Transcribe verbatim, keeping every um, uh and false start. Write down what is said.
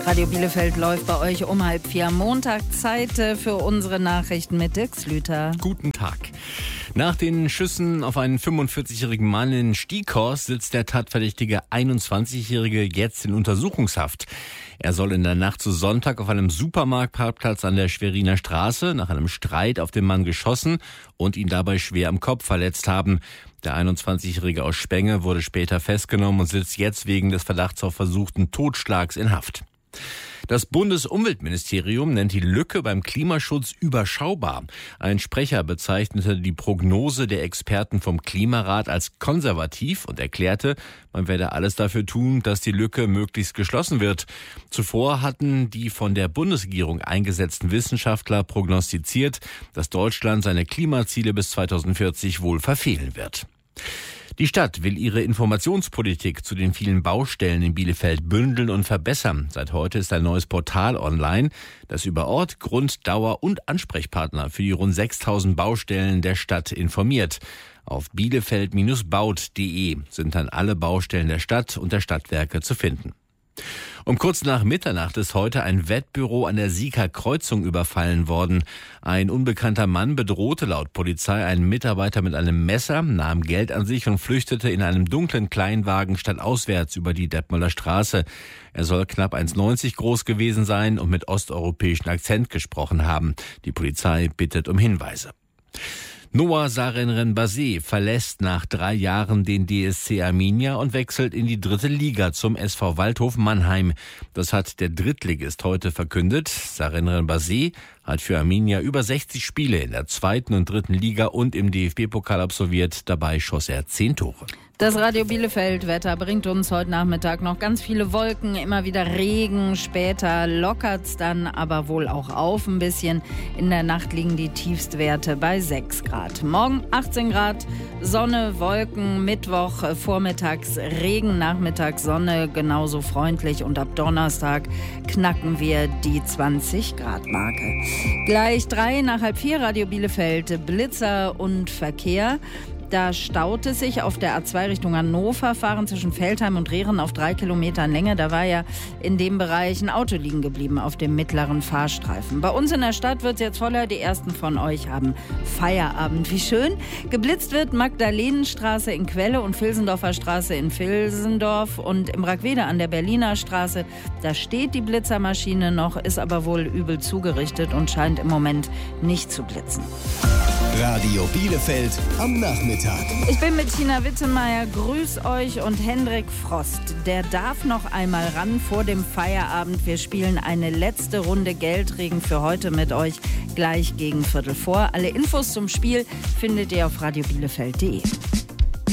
Radio Bielefeld läuft bei euch um halb vier am Montag. Zeit für unsere Nachrichten mit Dirk Slüter. Guten Tag. Nach den Schüssen auf einen fünfundvierzigjährigen Mann in Stieghorst sitzt der tatverdächtige einundzwanzigjährige jetzt in Untersuchungshaft. Er soll in der Nacht zu Sonntag auf einem Supermarktparkplatz an der Schweriner Straße nach einem Streit auf den Mann geschossen und ihn dabei schwer am Kopf verletzt haben. Der einundzwanzigjährige aus Spenge wurde später festgenommen und sitzt jetzt wegen des Verdachts auf versuchten Totschlags in Haft. Das Bundesumweltministerium nennt die Lücke beim Klimaschutz überschaubar. Ein Sprecher bezeichnete die Prognose der Experten vom Klimarat als konservativ und erklärte, man werde alles dafür tun, dass die Lücke möglichst geschlossen wird. Zuvor hatten die von der Bundesregierung eingesetzten Wissenschaftler prognostiziert, dass Deutschland seine Klimaziele bis zweitausendvierzig wohl verfehlen wird. Die Stadt will ihre Informationspolitik zu den vielen Baustellen in Bielefeld bündeln und verbessern. Seit heute ist ein neues Portal online, das über Ort, Grund, Dauer und Ansprechpartner für die rund sechstausend Baustellen der Stadt informiert. Auf bielefeld Bindestrich baut Punkt de sind dann alle Baustellen der Stadt und der Stadtwerke zu finden. Um kurz nach Mitternacht ist heute ein Wettbüro an der Sieger Kreuzung überfallen worden. Ein unbekannter Mann bedrohte laut Polizei einen Mitarbeiter mit einem Messer, nahm Geld an sich und flüchtete in einem dunklen Kleinwagen stadtauswärts über die Detmolder Straße. Er soll knapp eins Komma neunzig groß gewesen sein und mit osteuropäischem Akzent gesprochen haben. Die Polizei bittet um Hinweise. Noah Sarenren-Basé verlässt nach drei Jahren den D S C Arminia und wechselt in die dritte Liga zum S V Waldhof Mannheim. Das hat der Drittligist heute verkündet. Sarenren-Basé hat für Arminia über sechzig Spiele in der zweiten und dritten Liga und im D F B-Pokal absolviert. Dabei schoss er zehn Tore. Das Radio Bielefeld-Wetter bringt uns heute Nachmittag noch ganz viele Wolken, immer wieder Regen. Später lockert's dann aber wohl auch auf ein bisschen. In der Nacht liegen die Tiefstwerte bei sechs Grad. Morgen achtzehn Grad, Sonne, Wolken, Mittwoch äh, vormittags Regen, nachmittags Sonne, genauso freundlich. Und ab Donnerstag knacken wir die zwanzig Grad Marke. Gleich drei nach halb vier Radio Bielefeld, Blitzer und Verkehr. Da staut es sich auf der A zwei Richtung Hannover, fahren zwischen Veltheim und Rehren auf drei Kilometern Länge. Da war ja in dem Bereich ein Auto liegen geblieben auf dem mittleren Fahrstreifen. Bei uns in der Stadt wird es jetzt voller. Die ersten von euch haben Feierabend. Wie schön. Geblitzt wird Magdalenenstraße in Quelle und Vilsendorfer Straße in Vilsendorf. Und im Brackwede an der Berliner Straße, da steht die Blitzermaschine noch, ist aber wohl übel zugerichtet und scheint im Moment nicht zu blitzen. Radio Bielefeld am Nachmittag. Ich bin mit Tina Wittemeyer, grüß euch, und Hendrik Frost. Der darf noch einmal ran vor dem Feierabend. Wir spielen eine letzte Runde Geldregen für heute mit euch, gleich gegen Viertel vor. Alle Infos zum Spiel findet ihr auf radio bielefeld punkt de.